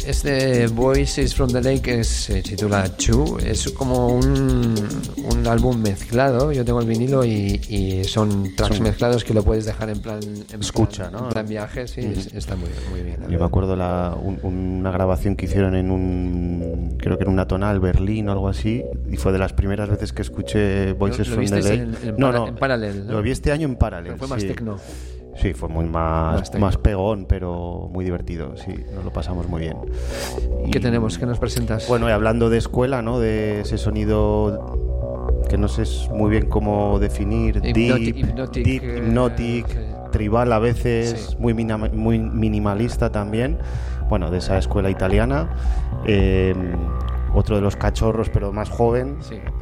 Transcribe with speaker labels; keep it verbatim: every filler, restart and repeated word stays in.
Speaker 1: Este Voices from the Lake es, se titula Chu, es como un, un álbum mezclado. Yo tengo el vinilo y, y son tracks son... mezclados que lo puedes dejar en plan en
Speaker 2: escucha,
Speaker 1: plan,
Speaker 2: ¿no?
Speaker 1: En plan viaje, sí, mm-hmm. Está muy, muy bien.
Speaker 2: Yo me acuerdo la, un, una grabación que hicieron en un, creo que en una tonal, Berlín o algo así, y fue de las primeras veces que escuché Voices
Speaker 1: ¿Lo,
Speaker 2: from
Speaker 1: lo
Speaker 2: the Lake.
Speaker 1: En, en
Speaker 2: no,
Speaker 1: para,
Speaker 2: no,
Speaker 1: en Parallel, ¿no?
Speaker 2: Lo vi este año en Parallel.
Speaker 1: Pero fue más
Speaker 2: sí.
Speaker 1: techno.
Speaker 2: Sí, fue muy más, más, más pegón, pero muy divertido, sí, nos lo pasamos muy bien.
Speaker 1: Y, ¿qué tenemos? ¿Qué nos presentas?
Speaker 2: Bueno, y hablando de escuela, ¿no? De ese sonido que no sé muy bien cómo definir,
Speaker 1: Hypnotic,
Speaker 2: deep,
Speaker 1: hypnotic,
Speaker 2: deep,
Speaker 1: eh,
Speaker 2: hypnotic,
Speaker 1: sí.
Speaker 2: Tribal a veces,
Speaker 1: Sí.
Speaker 2: muy, minima, muy minimalista también, bueno, de esa escuela italiana. Eh, otro de los cachorros, pero más joven.
Speaker 1: Sí.